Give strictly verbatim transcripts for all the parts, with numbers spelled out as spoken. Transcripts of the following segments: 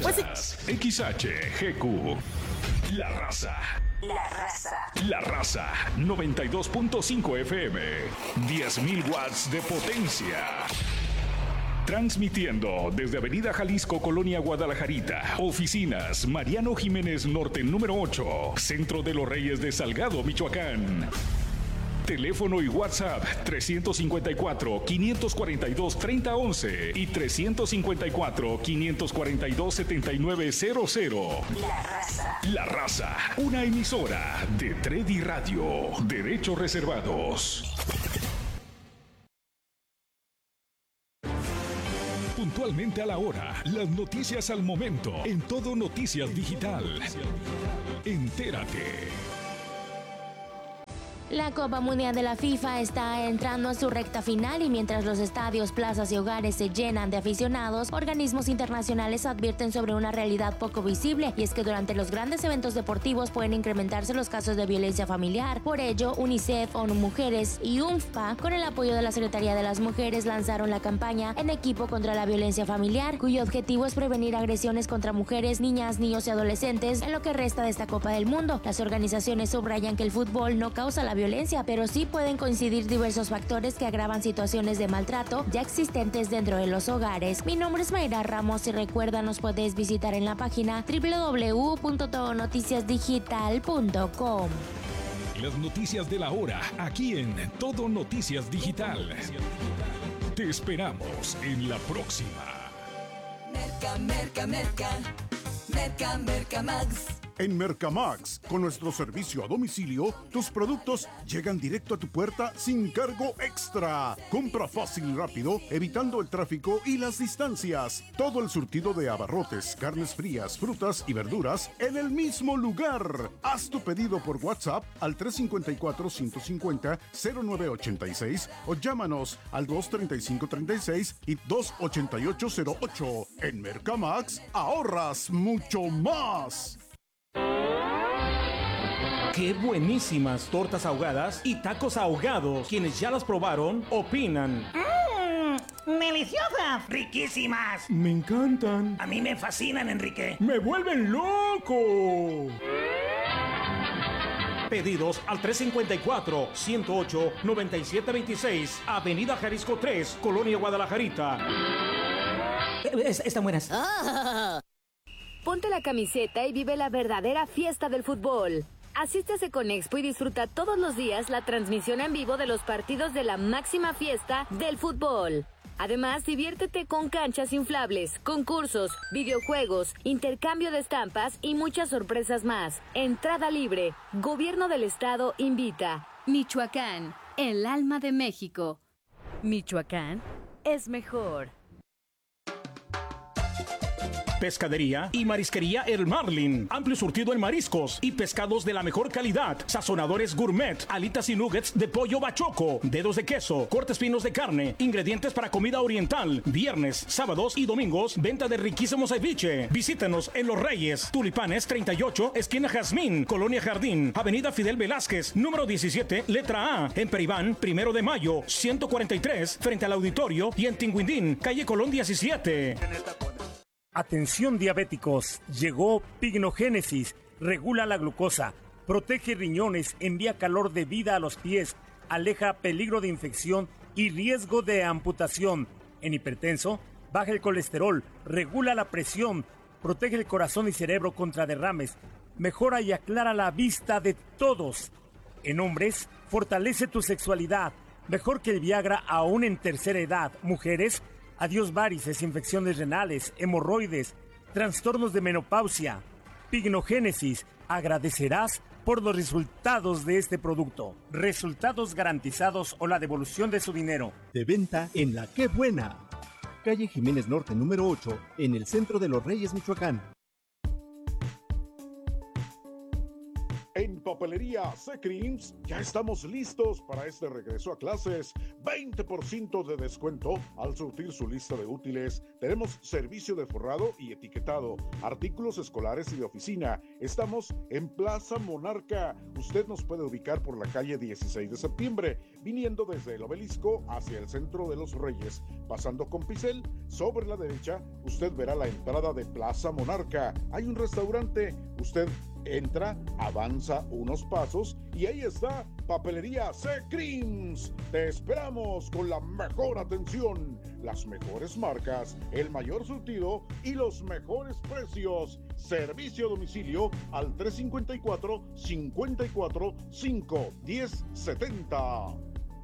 Escuchas X H G Q. La Raza. La Raza. La Raza. noventa y dos punto cinco F M. diez mil watts de potencia. Transmitiendo desde Avenida Jalisco, Colonia Guadalajarita. Oficinas Mariano Jiménez Norte número ocho. Centro de los Reyes de Salgado, Michoacán. Teléfono y WhatsApp trescientos cincuenta y cuatro, quinientos cuarenta y dos, treinta once y trescientos cincuenta y cuatro, quinientos cuarenta y dos, setenta y nueve cero cero. La Raza. La Raza, una emisora de Tredi Radio. Derechos reservados. Puntualmente a la hora, las noticias al momento, en Todo Noticias Digital. Entérate. La Copa Mundial de la FIFA está entrando a su recta final y mientras los estadios, plazas y hogares se llenan de aficionados, organismos internacionales advierten sobre una realidad poco visible, y es que durante los grandes eventos deportivos pueden incrementarse los casos de violencia familiar. Por ello, UNICEF, ONU Mujeres y U N F P A, con el apoyo de la Secretaría de las Mujeres, lanzaron la campaña En Equipo contra la Violencia Familiar, cuyo objetivo es prevenir agresiones contra mujeres, niñas, niños y adolescentes en lo que resta de esta Copa del Mundo. Las organizaciones subrayan que el fútbol no causa la violencia, pero sí pueden coincidir diversos factores que agravan situaciones de maltrato ya existentes dentro de los hogares. Mi nombre es Mayra Ramos y recuerda, nos puedes visitar en la página doble u doble u doble u punto todo noticias digital punto com. Las noticias de la hora, aquí en Todo Noticias Digital. Te esperamos en la próxima. Merca, merca, merca. Merca, merca, Max. En Mercamax, con nuestro servicio a domicilio, tus productos llegan directo a tu puerta sin cargo extra. Compra fácil y rápido, evitando el tráfico y las distancias. Todo el surtido de abarrotes, carnes frías, frutas y verduras en el mismo lugar. Haz tu pedido por WhatsApp al tres cinco cuatro, ciento cincuenta, cero nueve ochenta y seis o llámanos al dos treinta y cinco treinta y seis y dos ochenta y ocho cero ocho. En Mercamax, ahorras mucho más. ¡Qué buenísimas tortas ahogadas y tacos ahogados! Quienes ya las probaron, opinan. ¡Mmm! ¡Deliciosas! ¡Riquísimas! Me encantan. A mí me fascinan, Enrique. ¡Me vuelven loco! Pedidos al tres cinco cuatro, ciento ocho, noventa y siete veintiséis, Avenida Jalisco tres, Colonia Guadalajarita. Es, están buenas. Ah. Ponte la camiseta y vive la verdadera fiesta del fútbol. Asiste a Seconexpo y disfruta todos los días la transmisión en vivo de los partidos de la máxima fiesta del fútbol. Además, diviértete con canchas inflables, concursos, videojuegos, intercambio de estampas y muchas sorpresas más. Entrada libre. Gobierno del Estado invita. Michoacán, el alma de México. Michoacán es mejor. Pescadería y marisquería El Marlin. Amplio surtido en mariscos y pescados de la mejor calidad. Sazonadores gourmet, alitas y nuggets de pollo bachoco, dedos de queso, cortes finos de carne, ingredientes para comida oriental. Viernes, sábados y domingos, venta de riquísimo ceviche. Visítenos en Los Reyes, Tulipanes treinta y ocho, esquina Jazmín, Colonia Jardín, Avenida Fidel Velázquez, número diecisiete, letra A. En Peribán, primero de mayo, ciento cuarenta y tres, frente al auditorio, y en Tinguindín, calle Colón diecisiete. Atención diabéticos, llegó Pignogénesis, regula la glucosa, protege riñones, envía calor de vida a los pies, aleja peligro de infección y riesgo de amputación. En hipertenso, baja el colesterol, regula la presión, protege el corazón y cerebro contra derrames, mejora y aclara la vista de todos. En hombres, fortalece tu sexualidad, mejor que el Viagra aún en tercera edad. Mujeres, adiós varices, infecciones renales, hemorroides, trastornos de menopausia. Pignogénesis, agradecerás por los resultados de este producto. Resultados garantizados o la devolución de su dinero. De venta en La Qué Buena. Calle Jiménez Norte número ocho, en el centro de Los Reyes, Michoacán. En Papelería C-Creams, ya estamos listos para este regreso a clases. veinte por ciento de descuento al surtir su lista de útiles. Tenemos servicio de forrado y etiquetado, artículos escolares y de oficina. Estamos en Plaza Monarca. Usted nos puede ubicar por la calle dieciséis de septiembre, viniendo desde el Obelisco hacia el Centro de los Reyes. Pasando con Picel, sobre la derecha, usted verá la entrada de Plaza Monarca. Hay un restaurante. Usted entra, avanza unos pasos y ahí está Papelería C-Creams. Te esperamos con la mejor atención, las mejores marcas, el mayor surtido y los mejores precios. Servicio a domicilio al tres cinco cuatro, cinco cuatro cinco, uno cero siete cero.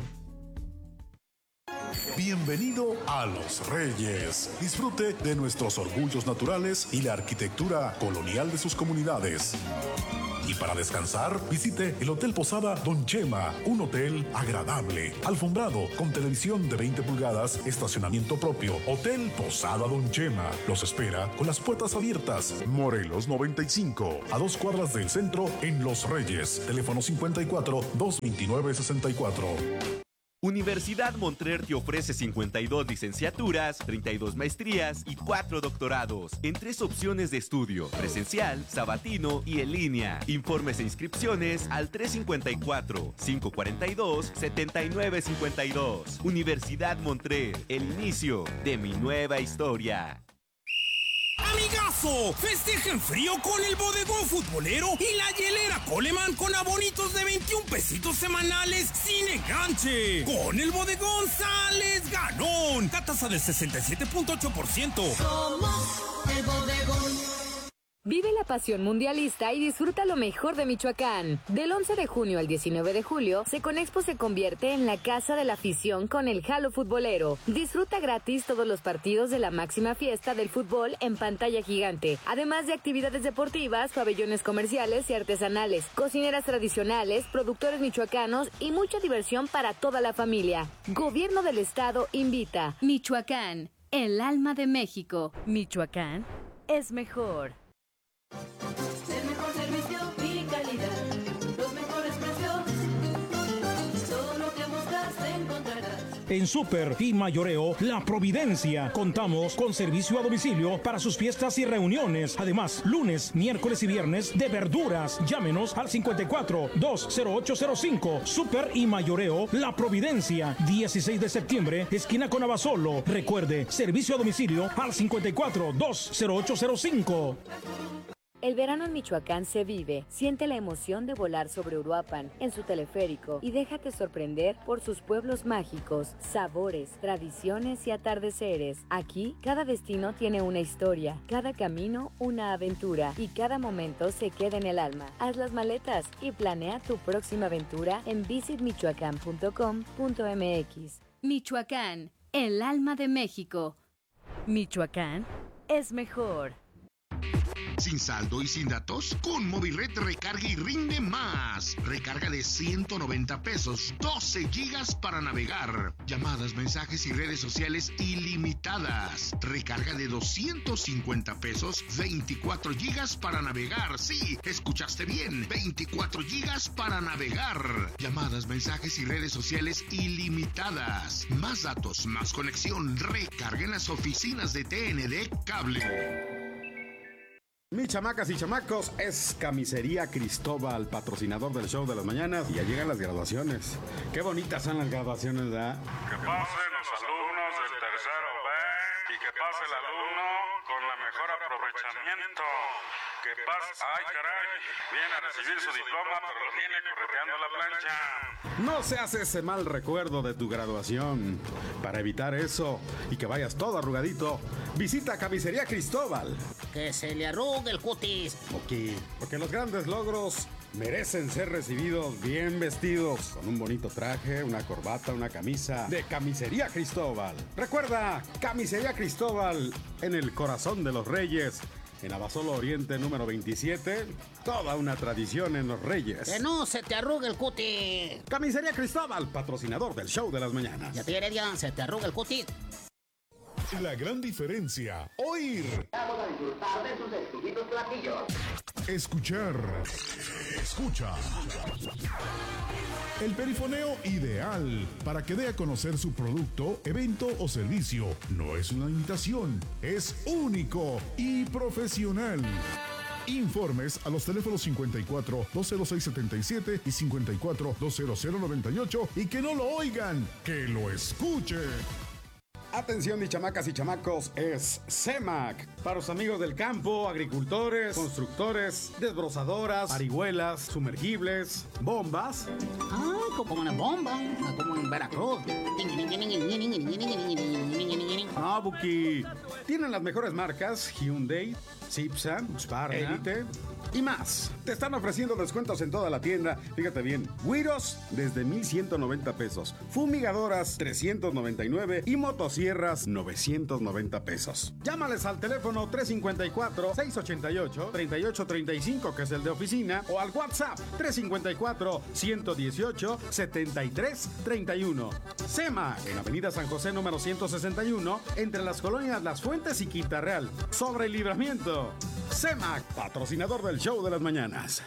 Bienvenido a Los Reyes. Disfrute de nuestros orgullos naturales y la arquitectura colonial de sus comunidades. Y para descansar, visite el Hotel Posada Don Chema, un hotel agradable, alfombrado, con televisión de veinte pulgadas, estacionamiento propio. Hotel Posada Don Chema los espera con las puertas abiertas. Morelos noventa y cinco, a dos cuadras del centro en Los Reyes. Teléfono cincuenta y cuatro, doscientos veintinueve, sesenta y cuatro. Universidad Montclair te ofrece cincuenta y dos licenciaturas, treinta y dos maestrías y cuatro doctorados en tres opciones de estudio: presencial, sabatino y en línea. Informes e inscripciones al tres cinco cuatro, cinco cuatro dos, siete nueve cinco dos. Universidad Montclair, el inicio de mi nueva historia. ¡Amigazo! Festejen frío con el bodegón futbolero y la hielera Coleman con abonitos de veintiún pesitos semanales sin enganche. Con el bodegón sales ganón. Tasa del sesenta y siete punto ocho por ciento. Somos el bodegón. Vive la pasión mundialista y disfruta lo mejor de Michoacán. Del once de junio al diecinueve de julio, Seconexpo se convierte en la casa de la afición con el Jalo Futbolero. Disfruta gratis todos los partidos de la máxima fiesta del fútbol en pantalla gigante, además de actividades deportivas, pabellones comerciales y artesanales, cocineras tradicionales, productores michoacanos y mucha diversión para toda la familia. Gobierno del Estado invita. Michoacán, el alma de México. Michoacán es mejor. El mejor servicio y calidad, los mejores precios, todo lo que buscas encontrarás. En Super y Mayoreo La Providencia contamos con servicio a domicilio para sus fiestas y reuniones. Además, lunes, miércoles y viernes de verduras. Llámenos al cincuenta y cuatro, dos cero ocho cero cinco. Super y Mayoreo La Providencia, dieciséis de septiembre, esquina con Abasolo. Recuerde, servicio a domicilio al cincuenta y cuatro, dos cero ocho cero cinco. El verano en Michoacán se vive. Siente la emoción de volar sobre Uruapan en su teleférico y déjate sorprender por sus pueblos mágicos, sabores, tradiciones y atardeceres. Aquí, cada destino tiene una historia, cada camino una aventura y cada momento se queda en el alma. Haz las maletas y planea tu próxima aventura en visit michoacán punto com punto m x. Michoacán, el alma de México. Michoacán es mejor. ¿Sin saldo y sin datos? Con Movilred recarga y rinde más. Recarga de ciento noventa pesos, doce gigas para navegar. Llamadas, mensajes y redes sociales ilimitadas. Recarga de doscientos cincuenta pesos, veinticuatro gigas para navegar. Sí, escuchaste bien, veinticuatro gigas para navegar. Llamadas, mensajes y redes sociales ilimitadas. Más datos, más conexión. Recarga en las oficinas de T N D Cable. Mis chamacas y chamacos, es Camisería Cristóbal, patrocinador del show de las mañanas. Y ya llegan las graduaciones. Qué bonitas son las graduaciones, ¿verdad? Que pasen los alumnos del tercero B y que pase el alumno con la mejor aprovechamiento. Que pase... ¡Ay, caray! Viene a recibir su diploma, pero lo viene correteando la plancha. No se hace ese mal recuerdo de tu graduación. Para evitar eso y que vayas todo arrugadito, visita Camisería Cristóbal. Que se le arrugue el cutis. Ok, porque los grandes logros merecen ser recibidos bien vestidos, con un bonito traje, una corbata, una camisa de Camisería Cristóbal. Recuerda, Camisería Cristóbal, en el corazón de los Reyes, en Abasolo Oriente número veintisiete, toda una tradición en los Reyes. Que no se te arrugue el cutis. Camisería Cristóbal, patrocinador del show de las mañanas. Ya te Heredia, se te arruga el cutis. La gran diferencia, oír. Vamos a disfrutar de sus exquisitos platillos. Escuchar. Escucha. El perifoneo ideal para que dé a conocer su producto, evento o servicio. No es una imitación, es único y profesional. Informes a los teléfonos cincuenta y cuatro, dos cero seis, setenta y siete y cincuenta y cuatro, dos cero cero, noventa y ocho y que no lo oigan, que lo escuchen. Atención, mis chamacas y chamacos, es CEMAC. Para los amigos del campo, agricultores, constructores, desbrozadoras, parihuelas, sumergibles, bombas. Ah, como una bomba, como en Veracruz. Ah, Buki. Tienen las mejores marcas: Hyundai, Cipsa, Husqvarna, Elite y más. Te están ofreciendo descuentos en toda la tienda. Fíjate bien, güiros desde mil ciento noventa pesos, fumigadoras trescientos noventa y nueve y motosierras novecientos noventa pesos. Llámales al teléfono tres cinco cuatro, seis ocho ocho, tres ocho tres cinco, que es el de oficina, o al WhatsApp tres cinco cuatro, uno uno ocho, siete tres tres uno. CEMAC, en Avenida San José número ciento sesenta y uno, entre las colonias Las Fuentes y Quinta Real, sobre el Libramiento. CEMAC, patrocinador del show de las mañanas.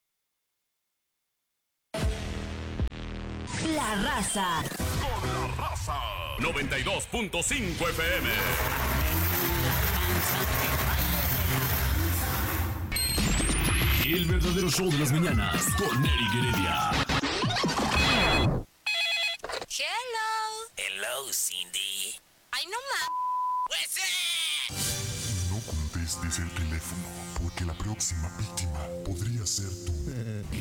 La Raza. Con la raza. noventa y dos punto cinco F M. El verdadero show de las mañanas con Eric Heredia. Hello. Hello, Cindy. Ay, no ma... No contestes el teléfono, porque la próxima víctima podría ser tú.